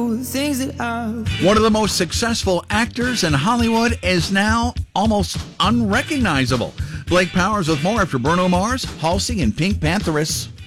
know the things that I've... One of the most successful actors in Hollywood is now almost unrecognizable. Blake Powers with more after Bruno Mars, Halsey, and Pink Pantheress.